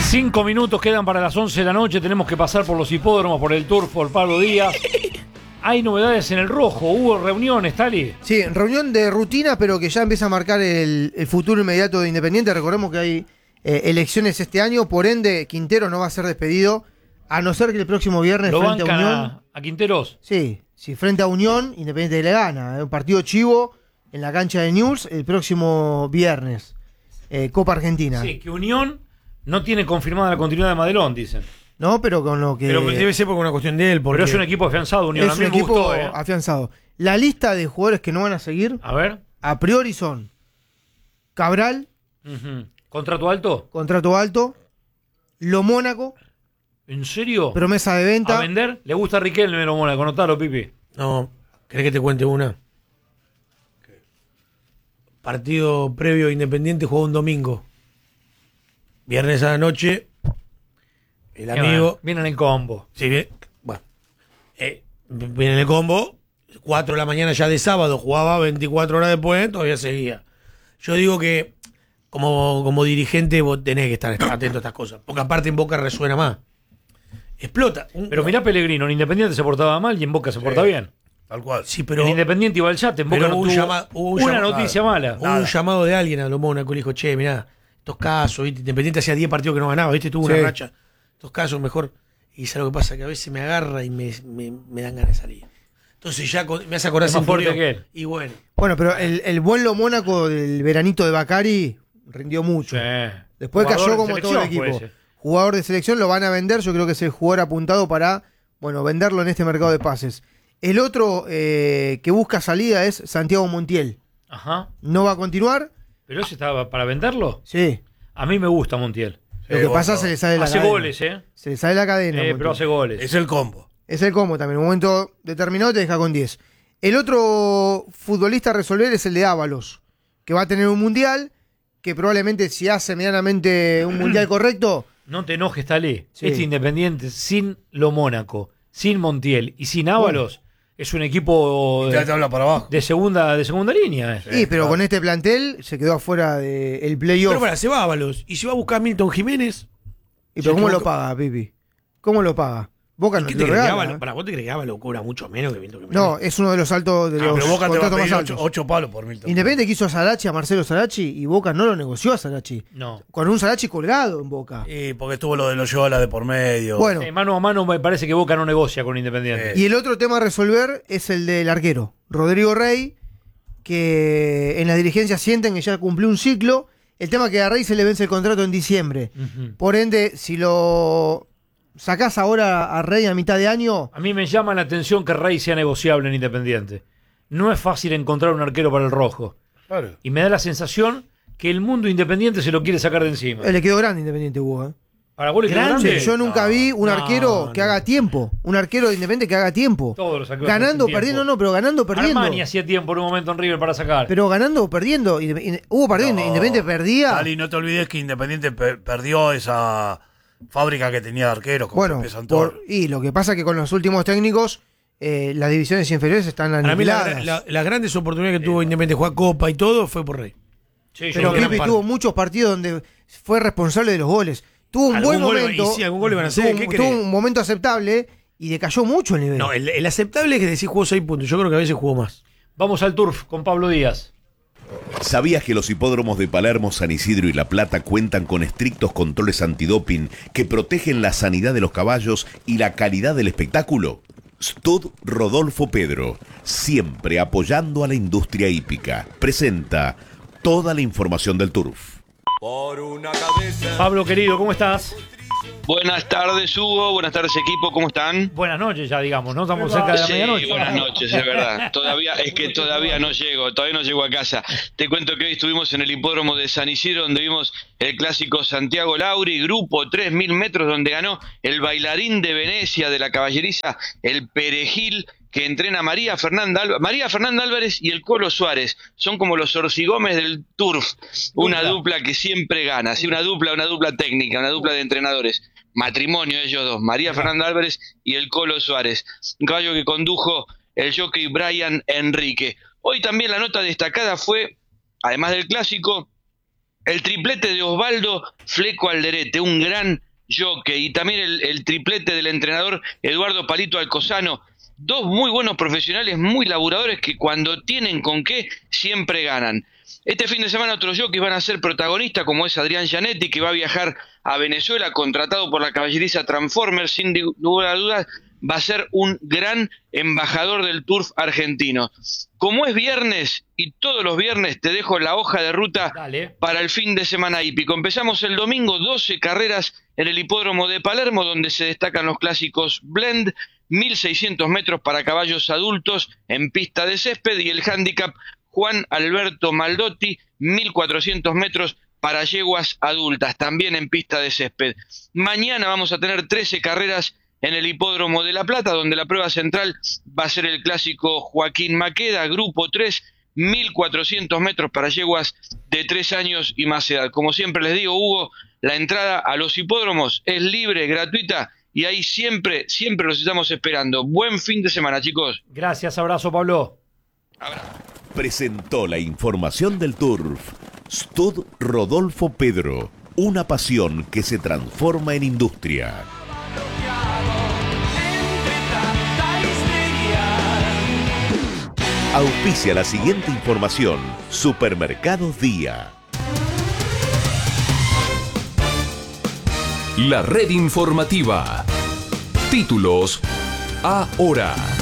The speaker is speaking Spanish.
5 minutos quedan para las 11 de la noche. Tenemos que pasar por los hipódromos, por el Turf, por Pablo Díaz. Hay novedades en el rojo. Hubo reuniones, Tali. Sí, reunión de rutina, pero que ya empieza a marcar el futuro inmediato de Independiente. Recordemos que hay elecciones este año, por ende Quintero no va a ser despedido, a no ser que el próximo viernes ¿Lo frente a bancan Unión. a Quinteros? Sí, frente a Unión, Independiente le gana. Un partido chivo en la cancha de News el próximo viernes. Copa Argentina. Sí, que Unión no tiene confirmada la continuidad de Madelón, dicen. No, pero con lo que. Pero debe ser por una cuestión de él. Porque Pero es un equipo afianzado, Unión. Es A un mí me equipo gustó, afianzado. La lista de jugadores que no van a seguir, A ver. a priori son Cabral, ¿Contrato alto? contrato alto, Lo Mónaco, ¿En serio? promesa de ¿A venta. vender? ¿Le gusta a Riquelme lo Mónaco? Anotalo, Pipi. No, ¿querés que te cuente una? Partido previo a Independiente jugó un domingo. Viernes a la noche, el amigo... Vienen en combo. Sí, bien, bueno. Viene en el combo, 4 de la mañana ya de sábado, jugaba 24 horas después, todavía seguía. Yo digo que como dirigente vos tenés que estar atento a estas cosas, porque aparte en Boca resuena más. Explota. Pero mirá Pellegrino, en Independiente se portaba mal y en Boca se porta bien. Tal cual. Sí, pero En Independiente iba al yate, en Boca pero no hubo un tuvo llama- hubo un una llama- noticia mala. hubo un llamado de alguien a lo Mónaco, le dijo, che, mirá, estos casos, ¿viste? Independiente hacía 10 partidos que no ganaba, ¿viste? Tuvo una Sí. racha. Estos casos mejor. Y ¿sabes lo que pasa? Que a veces me agarra y me dan ganas de salir. Entonces ya me hace acordar Es más fuerte Centurión. que él. Y bueno. Bueno, pero el buen Lo Mónaco del veranito de Bacari rindió mucho. Sí. Después Jugador cayó de como todo el selección equipo. fue ese. Jugador de selección, lo van a vender. Yo creo que es el jugador apuntado para, bueno, venderlo en este mercado de pases. El otro que busca salida es Santiago Montiel. Ajá. No va a continuar. ¿Pero ese estaba para venderlo? Sí. A mí me gusta Montiel. Lo que pasa se le sale la Hace cadena. goles, ¿eh? Se le sale la cadena. Pero Montiel. hace goles. Es el combo. Es el combo también. En un momento determinado te deja con 10. El otro futbolista a resolver es el de Ábalos, que va a tener un mundial, que probablemente si hace medianamente un mundial correcto. No te enojes, Talí. Sí. Este Independiente sin Lo Mónaco, sin Montiel y sin Ábalos es un equipo Ya te habla para abajo. de segunda línea. Sí, pero con este plantel se quedó afuera del playoff. Pero para, se va Ábalos. Y se va a buscar a Milton Jiménez. ¿Y pero se cómo lo equivocó. paga, Pipi? ¿Cómo lo paga? Boca no ¿Qué te te lo crees que regala. Ábalos? ¿eh? Para vos te crees que Ábalos cobra mucho menos que Milton Jiménez. No, es uno de los altos, de los Pero Boca te va a contratos pedir más altos. 8 palos por Milton. Independiente quiso a Sarachi, a Marcelo Sarachi, y Boca no lo negoció a Sarachi. No. Con un Sarachi colgado en Boca. Porque estuvo lo de los Yola de por medio. Bueno, Mano a mano me parece que Boca no negocia con Independiente. y el otro tema a resolver es el del arquero, Rodrigo Rey, que en la dirigencia sienten que ya cumplió un ciclo. El tema es que a Rey se le vence el contrato en diciembre. Ujú. Por ende, si lo sacás ahora a Rey a mitad de año, A mí me llama la atención que Rey sea negociable en Independiente. No es fácil encontrar un arquero para el rojo. Claro. Y me da la sensación que el mundo Independiente se lo quiere sacar de encima. le quedó grande Independiente Hugo. ¿eh? ¿Para vos le quedó Grande. grande? Yo nunca vi un no, arquero que no. haga tiempo. Un arquero de Independiente que haga tiempo. Todos los arqueros Ganando, hacen perdiendo, tiempo. no, pero ganando, perdiendo. Armani hacía tiempo en un momento en River para sacar. Pero ganando o perdiendo. Hubo partidos donde Independiente perdía. Dali, no te olvides que Independiente perdió esa fábrica que tenía de arqueros. Con Bueno, Pepe Santoro. y lo que pasa es que con los últimos técnicos, las divisiones inferiores están Para mí aniquiladas. las grandes oportunidades que tuvo Independiente jugar Copa y todo fue por Rey. Sí, Pero yo gran Pipi parte. tuvo muchos partidos donde fue responsable de los goles. Tuvo un Algún buen gol- momento. y sí, algún gol iban a hacer, tuvo, ¿qué tuvo crees? un momento aceptable y decayó mucho el nivel. No, el aceptable es que decís jugó 6 puntos. Yo creo que a veces jugó más. Vamos al Turf con Pablo Díaz. ¿Sabías que los hipódromos de Palermo, San Isidro y La Plata cuentan con estrictos controles antidoping que protegen la sanidad de los caballos y la calidad del espectáculo? Stud Rodolfo Pedro, siempre apoyando a la industria hípica, presenta toda la información del Turf. Pablo, querido, ¿cómo estás? Buenas tardes, Hugo. Buenas tardes, equipo. ¿Cómo están? Buenas noches ya, digamos, ¿no? Estamos cerca de la Sí, medianoche. buenas noches, es verdad. Todavía no llego a casa. Te cuento que hoy estuvimos en el hipódromo de San Isidro, donde vimos el clásico Santiago Lauri, grupo 3.000 metros, donde ganó el bailarín de Venecia de la caballeriza, el Perejil, que entrena María Fernanda Álvarez y el Colo Suárez. Son como los Orsigómez del Turf, una dupla que siempre gana, ¿sí? Una dupla técnica, una dupla de entrenadores. Matrimonio ellos dos, María Fernanda Álvarez y el Colo Suárez. Un caballo que condujo el jockey Brian Enrique. Hoy también la nota destacada fue, además del clásico, el triplete de Osvaldo Fleco Alderete, un gran jockey, y también el triplete del entrenador Eduardo Palito Alcozano, dos muy buenos profesionales, muy laburadores, que cuando tienen con qué, siempre ganan. Este fin de semana otros jockeys van a ser protagonistas, como es Adrián Gianetti, que va a viajar a Venezuela, contratado por la caballeriza Transformers, sin lugar a dudas, va a ser un gran embajador del turf argentino. Como es viernes, y todos los viernes te dejo la hoja de ruta para el fin de semana hípico. Empezamos el domingo, 12 carreras en el hipódromo de Palermo, donde se destacan los clásicos Blend, 1.600 metros para caballos adultos en pista de césped, y el handicap Juan Alberto Maldotti, 1.400 metros para yeguas adultas, también en pista de césped. Mañana vamos a tener 13 carreras en el hipódromo de La Plata, donde la prueba central va a ser el clásico Joaquín Maqueda, grupo 3, 1.400 metros para yeguas de 3 años y más edad. Como siempre les digo, Hugo, la entrada a los hipódromos es libre, gratuita, y ahí siempre los estamos esperando. Buen fin de semana, chicos. Gracias, abrazo, Pablo. Presentó la información del turf Stud Rodolfo Pedro, una pasión que se transforma en industria. Auspicia la siguiente información: Supermercados Día. La red informativa. Títulos ahora.